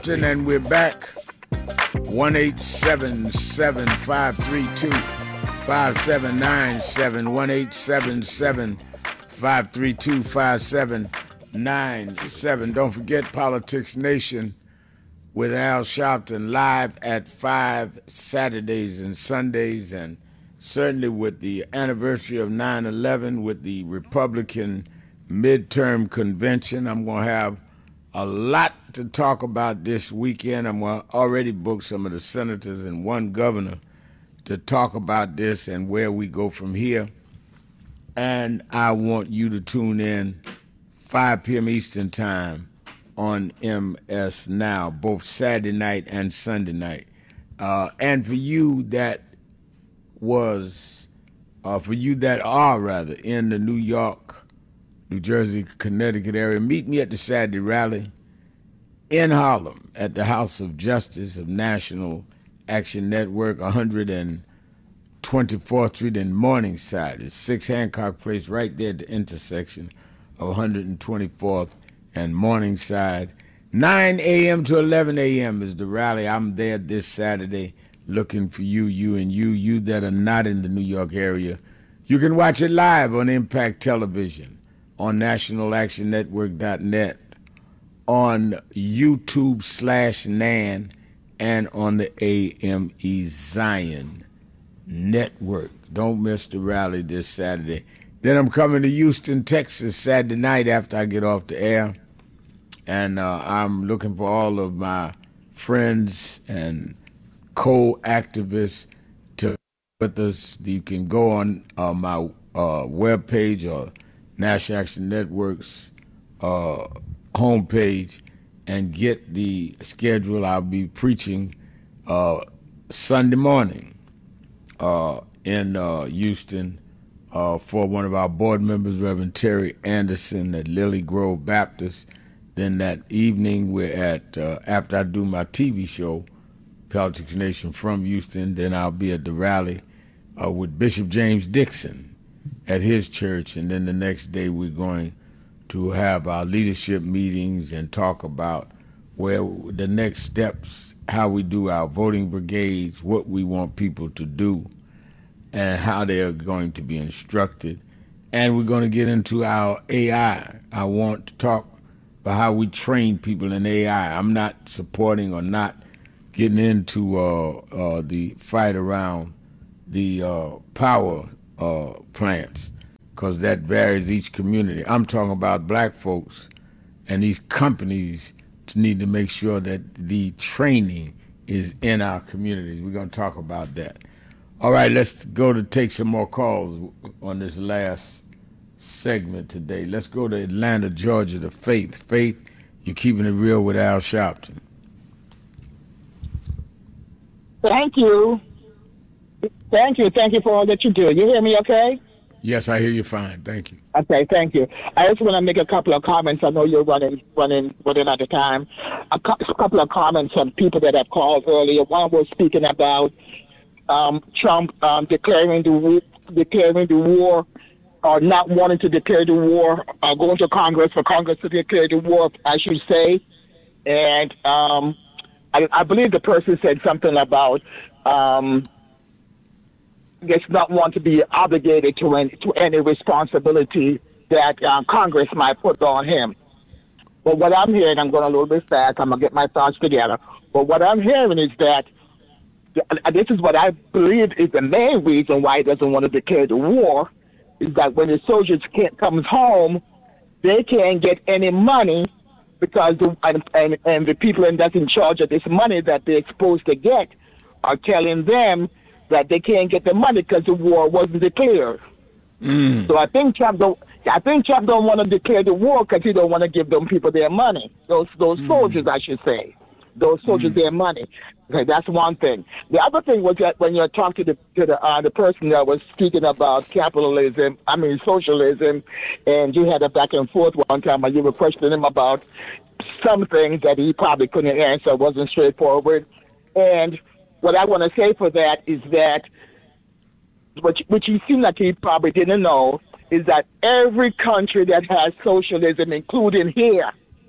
Sharpton, and we're back. 1-877-532-5797. 1-877-532-5797. Don't forget Politics Nation with Al Sharpton live at 5 Saturdays and Sundays, and certainly with the anniversary of 9/11, with the Republican midterm convention. I'm going to have a lot to talk about this weekend. I'm going to already book some of the senators and one governor to talk about this and where we go from here. And I want you to tune in 5 p.m. Eastern Time on MS Now, both Saturday night and Sunday night. And for you that are in the New York, New Jersey, Connecticut area, meet me at the Saturday rally in Harlem at the House of Justice of National Action Network, 124th Street in Morningside. It's 6 Hancock Place, right there at the intersection of 124th and Morningside. 9 a.m. to 11 a.m. is the rally. I'm there this Saturday looking for you that are not in the New York area. You can watch it live on Impact Television, on nationalactionnetwork.net, on YouTube/NAN, and on the AME Zion Network. Don't miss the rally this Saturday. Then I'm coming to Houston, Texas, Saturday night after I get off the air. And I'm looking for all of my friends and co-activists to with us. You can go on my webpage or National Action Network's homepage and get the schedule. I'll be preaching Sunday morning in Houston for one of our board members, Reverend Terry Anderson at Lily Grove Baptist. Then that evening we're at, after I do my TV show, Politics Nation from Houston, then I'll be at the rally with Bishop James Dixon at his church. And then the next day we're going to have our leadership meetings and talk about where the next steps, how we do our voting brigades, what we want people to do, and how they are going to be instructed. And we're going to get into our AI. I want to talk about how we train people in AI. I'm not supporting or not getting into the fight around the power plants, because that varies each community. I'm talking about black folks, and these companies need to make sure that the training is in our communities. We're going to talk about that. All right, let's go to take some more calls on this last segment today. Let's go to Atlanta, Georgia, to Faith. Faith, you're keeping it real with Al Sharpton. Thank you. Thank you for all that you do. You hear me okay? Yes, I hear you fine. Thank you. Okay, thank you. I just want to make a couple of comments. I know you're running out of time. A couple of comments from people that have called earlier. One was speaking about Trump declaring the war, or not wanting to declare the war, going to Congress for Congress to declare the war, I should say. And I believe the person said something about just not want to be obligated to any responsibility that Congress might put on him. But what I'm hearing, I'm going a little bit fast, I'm going to get my thoughts together. But what I'm hearing is that this is what I believe is the main reason why he doesn't want to declare the war, is that when the soldiers comes home, they can't get any money because the people that's in charge of this money that they're supposed to get are telling them that they can't get the money because the war wasn't declared. So I think Trump don't want to declare the war because he don't want to give them people their money. Those soldiers, I should say, those soldiers their money. Okay, that's one thing. The other thing was that when you talked to the person that was speaking about socialism, and you had a back and forth one time, and you were questioning him about some things that he probably couldn't answer, wasn't straightforward. And what I want to say for that is that, which he seemed like he probably didn't know, is that every country that has socialism, including here,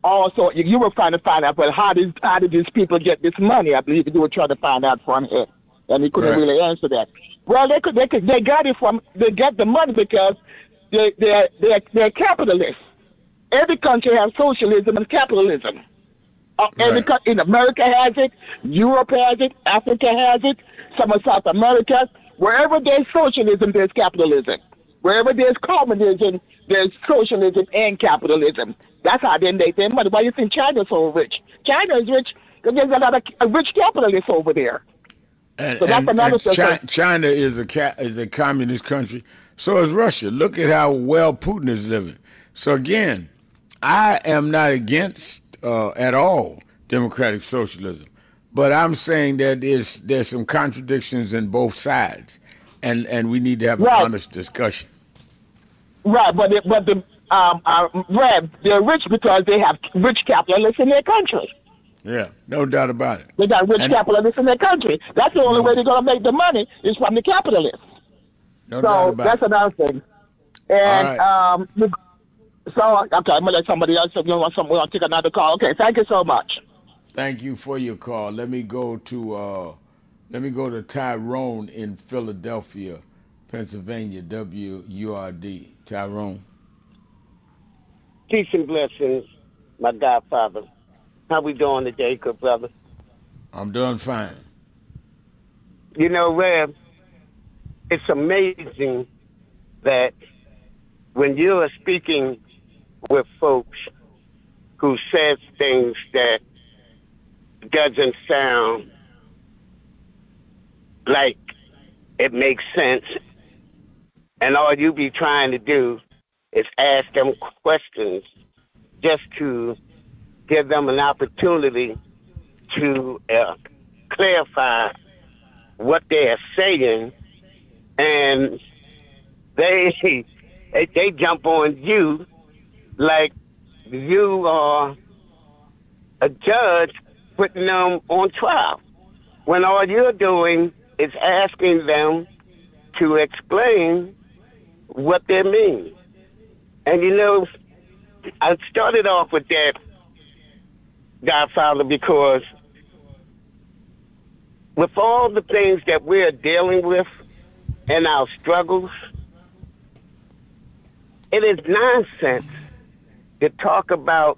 Also, you were trying to find out, well, how did these people get this money? I believe you were trying to find out from him, and he couldn't Right. really answer that. Well, they got it from, they get the money because they're capitalists. Every country has socialism and capitalism. Right. In America has it, Europe has it, Africa has it, some of South America. Wherever there's socialism, there's capitalism. Wherever there's communism, there's socialism and capitalism. That's how they make their money. Why do you think China's so rich? China is rich because there's a lot of rich capitalists over there. And So that's and, another and thing. China is a communist country. So is Russia. Look at how well Putin is living. So again, I am not against at all democratic socialism, but I'm saying that there's some contradictions in both sides, and we need to have an Right, honest discussion. right. They're rich because they have rich capitalists in their country. Yeah, no doubt about it. They got rich And capitalists in their country. That's the only no, way they're going to make the money is from the capitalists. no doubt So about that's it. another thing. All And right. so okay, I'm gonna let somebody else. If you want someone, we'll take another call. Okay, thank you so much. Thank you for your call. Let me go to Tyrone in Philadelphia, Pennsylvania, WURD. Tyrone. Peace and blessings, my godfather. How we doing today, good brother? I'm doing fine. You know, Rev, it's amazing that when you are speaking with folks who says things that doesn't sound like it makes sense, and all you be trying to do is ask them questions just to give them an opportunity to clarify what they're saying, and they they jump on you like you are a judge putting them on trial, when all you're doing is asking them to explain what they mean. And you know, I started off with that, Godfather, because with all the things that we're dealing with and our struggles, it is nonsense to talk about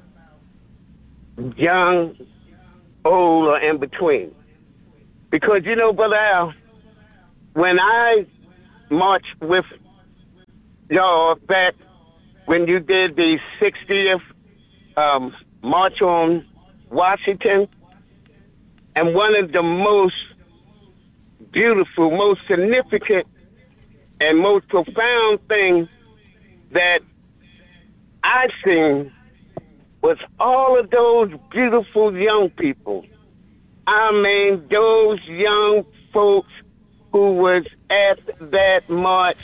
young, old, or in between. Because, you know, Brother Al, when I marched with y'all back when you did the 60th March on Washington, and one of the most beautiful, most significant, and most profound things that I seen was all of those beautiful young people. I mean, those young folks who was at that march.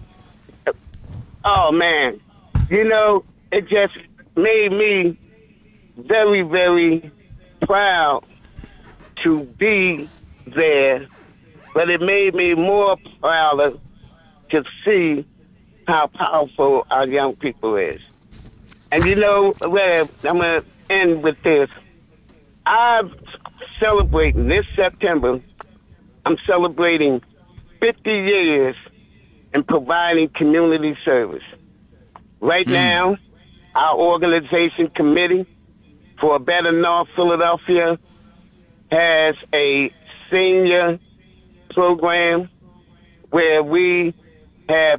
Oh man, you know, it just made me very, very proud to be there, but it made me more prouder to see how powerful our young people is. And you know, well, I'm going to end with this. I'm celebrating this September, I'm celebrating 50 years in providing community service. Right now, our organization committee for a Better North Philadelphia has a senior program where we have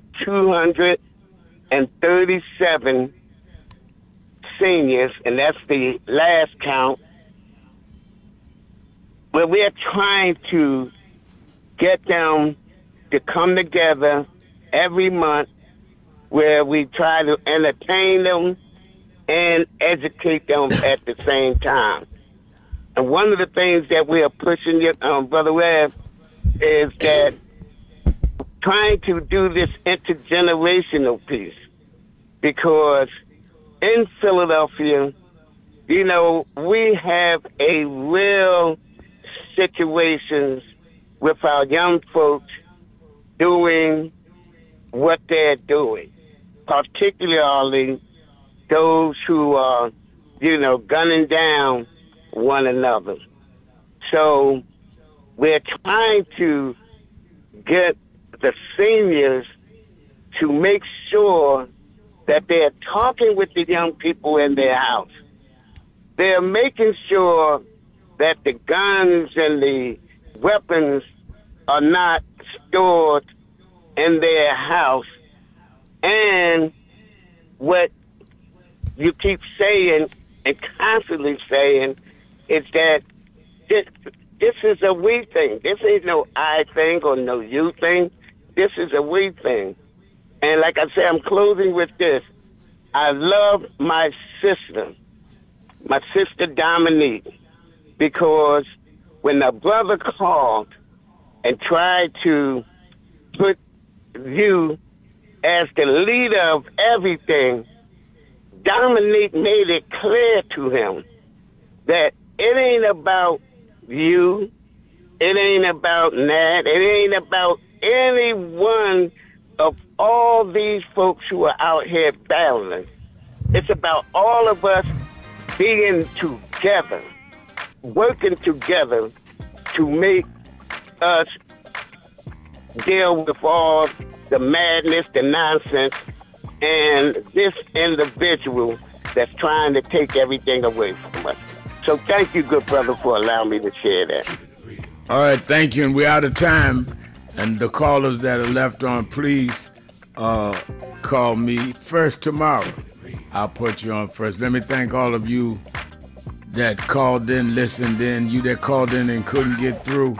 237 seniors, and that's the last count, where we're trying to get them to come together every month, where we try to entertain them and educate them at the same time. And one of the things that we are pushing, Brother Webb, is that trying to do this intergenerational piece, because in Philadelphia, you know, we have a real situations with our young folks doing what they're doing, particularly those who are gunning down one another. So we're trying to get the seniors to make sure that they're talking with the young people in their house. They're making sure that the guns and the weapons are not stored in their house. And what you keep saying and constantly saying is that this is a we thing. This ain't no I thing or no you thing. This is a we thing. And like I said, I'm closing with this. I love my sister Dominique, because when the brother called and tried to put you as the leader of everything, Dominique made it clear to him that it ain't about you, it ain't about Nat, it ain't about any one of all these folks who are out here battling. It's about all of us being together, working together to make us deal with all the madness, the nonsense, and this individual that's trying to take everything away from us. So thank you, good brother, for allowing me to share that. All right, thank you, and we're out of time. And the callers that are left on, please call me first tomorrow. I'll put you on first. Let me thank all of you that called in, listened in, you that called in and couldn't get through,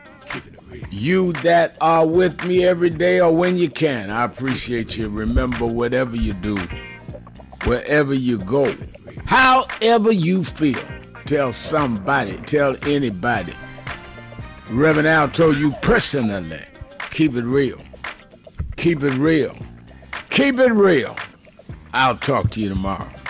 you that are with me every day or when you can. I appreciate you. Remember, whatever you do, wherever you go, however you feel, tell somebody, tell anybody. Reverend Al told you personally, keep it real. Keep it real. Keep it real. I'll talk to you tomorrow.